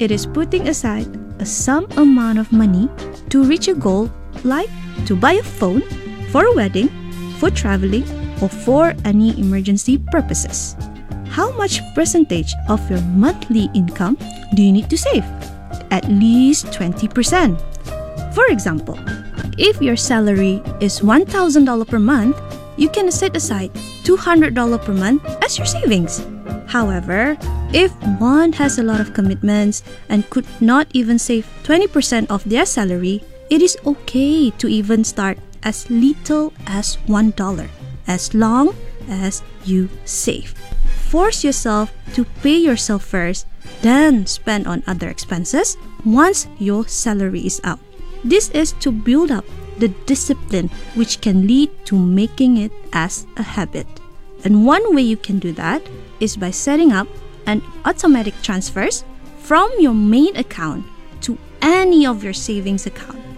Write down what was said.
It is putting aside a some amount of money to reach a goal, like to buy a phone, for a wedding, for traveling, or for any emergency purposes. How much percentage of your monthly income do you need to save? At least 20%. For example, if your salary is $1,000 per month, you can set aside $200 per month as your savings. However, if one has a lot of commitments and could not even save 20% of their salary, it is okay to even start as little as $1, as long as you save. Force yourself to pay yourself first, then spend on other expenses once your salary is out. This is to build up the discipline which can lead to making it as a habit. And one way you can do that is by setting up an automatic transfers from your main account to any of your savings account.